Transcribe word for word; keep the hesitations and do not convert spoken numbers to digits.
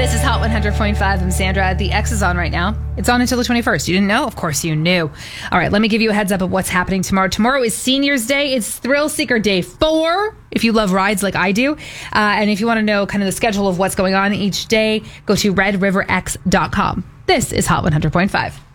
This is Hot one hundred point five. I'm Sandra. The X is on right now. It's on until the twenty-first. You didn't know? Of course you knew. All right, let me give you a heads up of what's happening tomorrow. Tomorrow is Seniors Day. It's Thrill Seeker Day four, if you love rides like I do. Uh, and if you want to know kind of the schedule of what's going on each day, go to red river x dot com. This is Hot one hundred point five.